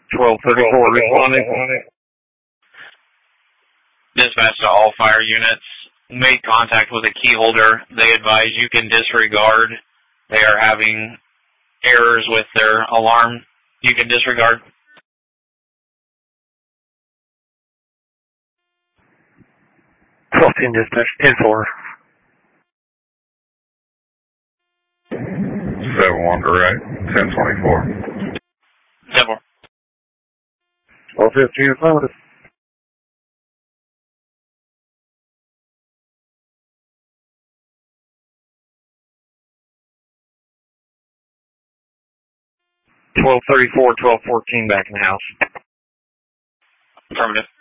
1234 responding. Dispatch to all fire units. Made contact with a key holder. They advise you can disregard. They are having errors with their alarm. You can disregard. 1210 dispatch, 10-4. 7-1 direct, 1024. 10-4. 1215 affirmative. (1234, 1214 back in the house. Affirmative.